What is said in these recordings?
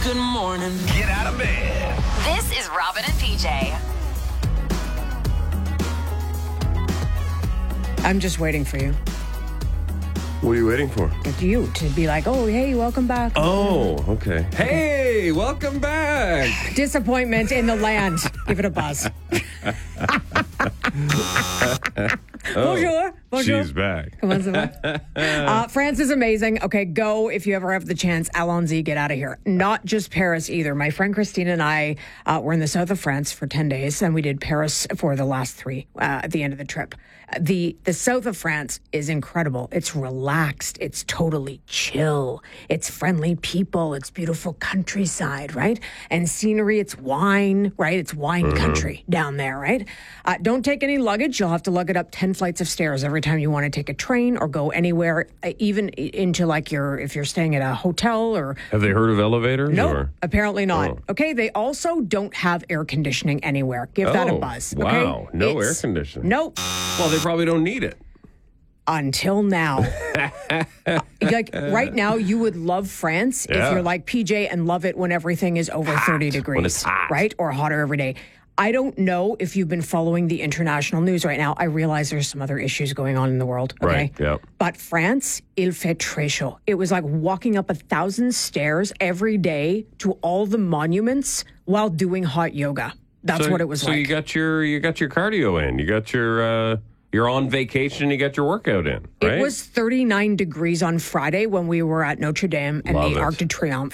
Good morning. Get out of bed. This is Robin and PJ. I'm just waiting for you. What are you waiting for? You to be like, oh, hey, welcome back. Oh, okay. Hey, welcome back. Disappointment in the land. Give it a buzz. Bonjour. Bonjour. She's back. Come on, Simone. France is amazing. Okay, go if you ever have the chance. Allons-y, get out of here. Not just Paris either. My friend Christine and I were in the south of France for 10 days, and we did Paris for the last 3 at the end of the trip. The south of France is incredible. It's relaxed. It's totally chill. It's friendly people. It's beautiful countryside, right? And scenery. It's wine, right? It's wine country down there, right? Don't take any luggage. You'll have to lug it up 10 flights of stairs every time you want to take a train or go anywhere, even into like if you're staying at a hotel or... Have they heard of elevators? No, apparently not. Okay, they also don't have air conditioning anywhere. Give that a buzz. Okay? Wow, no air conditioning. Nope. Well, they probably don't need it. Until now. Like right now, you would love France if you're like PJ and love it when everything is over 30 degrees. When it's hot. Right? Or hotter every day. I don't know if you've been following the international news right now. I realize there's some other issues going on in the world. Okay? Right, yep. But France, il fait très chaud. It was like walking up 1,000 stairs every day to all the monuments while doing hot yoga. That's what it was like. So you got your cardio in. You got you're on vacation and you got your workout in, right? It was 39 degrees on Friday when we were at Notre Dame and the Arc de Triomphe.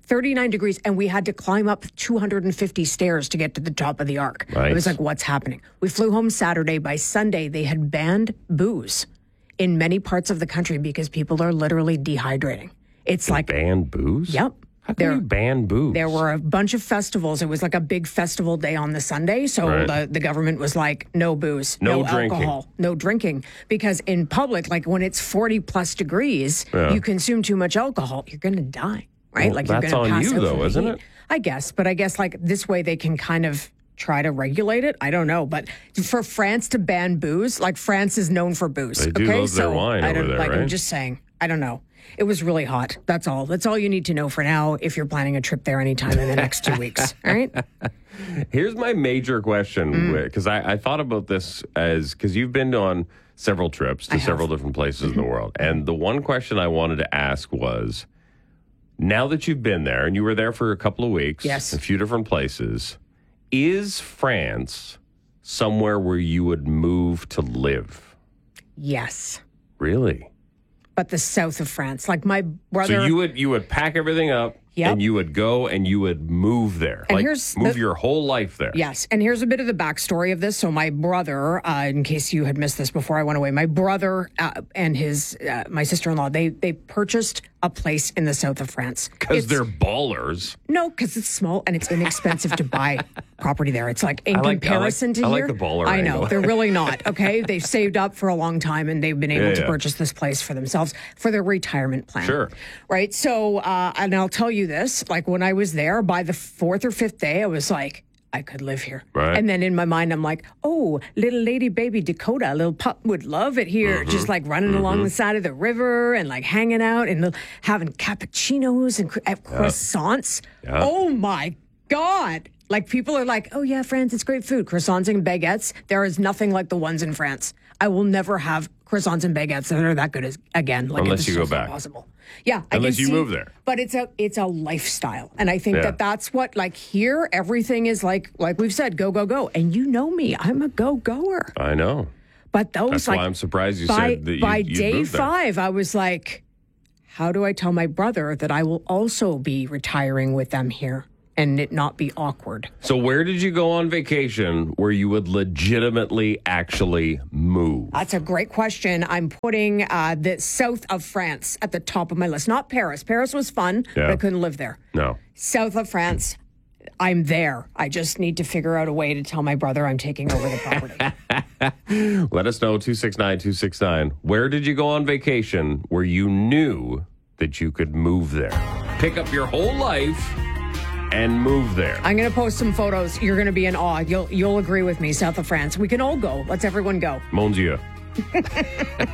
39 degrees, and we had to climb up 250 stairs to get to the top of the Arc. Right. It was like, what's happening? We flew home Saturday. By Sunday, they had banned booze in many parts of the country because people are literally dehydrating. It's like... Banned booze? Yep. How can you ban booze? There were a bunch of festivals. It was like a big festival day on the Sunday. So the government was like, no booze, no alcohol, no drinking. Because in public, like when it's 40 plus degrees, you consume too much alcohol, you're going to die, right? Well, like you're that's going to on pass you, out though, from isn't heat. it? I guess. But I guess like this way they can kind of try to regulate it. I don't know. But for France to ban booze, like France is known for booze. They do love their wine over there, right? I'm just saying. I don't know. It was really hot. That's all. That's all you need to know for now if you're planning a trip there anytime in the next 2 weeks. All right? Here's my major question, because I thought about this because you've been on several trips to several different places in the world. And the one question I wanted to ask was, now that you've been there, and you were there for a couple of weeks, a few different places, is France somewhere where you would move to live? Yes. Really? But the south of France. Like my brother... So you would pack everything up, and you would go and you would move there. And move your whole life there. Yes. And here's a bit of the backstory of this. So my brother, in case you had missed this before I went away, my brother and my sister-in-law, they purchased a place in the south of France. Because they're ballers. No, because it's small and it's inexpensive to buy property there. It's like in comparison to here. I like the baller I know. angle. They're really not. Okay. They've saved up for a long time and they've been able to purchase this place for themselves for their retirement plan. Sure. Right. So, and I'll tell you this, like when I was there, by the 4th or 5th day, I was like, I could live here. Right. And then in my mind, I'm like, oh, little lady baby Dakota, little pup would love it here. Just like running along the side of the river and like hanging out and having cappuccinos and croissants. Yeah. Oh my God. Like people are like, oh yeah, France, it's great food. Croissants and baguettes. There is nothing like the ones in France. I will never have croissants and baguettes that are that good again. Like, unless you go back. Impossible. Yeah. Unless you move there. But it's a lifestyle. And I think that's what, like here, everything is like we've said, go, go, go. And you know me, I'm a go-goer. I know. But those that's like, why I'm surprised you said that by day 5, I was like, how do I tell my brother that I will also be retiring with them here? And it not be awkward. So where did you go on vacation where you would legitimately actually move? That's a great question. I'm putting the south of France at the top of my list. Not Paris. Paris was fun, but I couldn't live there. No. South of France, I'm there. I just need to figure out a way to tell my brother I'm taking over the property. Let us know, 269-269. Where did you go on vacation where you knew that you could move there? Pick up your whole life and move there. I'm going to post some photos. You're going to be in awe. You'll agree with me, south of France. We can all go. Let's everyone go. Mon Dieu.